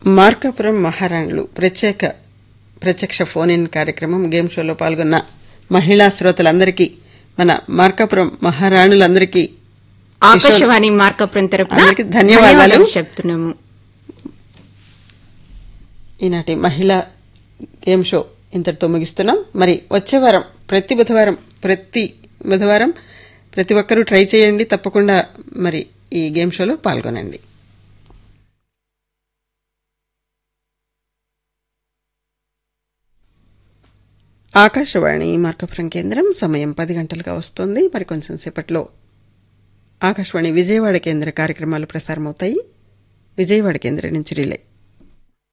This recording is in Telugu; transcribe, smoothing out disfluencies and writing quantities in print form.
మార్కాపురం మహారాణులు ప్రత్యక్ష ఫోన్ ఇన్ కార్యక్రమం గేమ్ షోలో పాల్గొన్న మహిళా శ్రోతలందరికీ, మన మార్కాపురం మహారాణులందరికీ ఆకాశవాణి మార్కాపురం తరపున ధన్యవాదాలు చెప్తున్నాము. ఈనాటి మహిళా గేమ్ షో ఇంతటితో ముగిస్తున్నాం. మరి వచ్చే వారం ప్రతి బుధవారం ప్రతి ఒక్కరూ ట్రై చేయండి, తప్పకుండా మరి ఈ గేమ్ షోలో పాల్గొనండి. ఆకాశవాణి మార్కాపురం కేంద్రం, సమయం 10 గంటలుగా వస్తోంది. మరి కొంచెం సేపట్లో ఆకాశవాణి విజయవాడ కేంద్ర కార్యక్రమాలు ప్రసారమవుతాయి. విజయవాడ కేంద్రం నుంచి రిలే.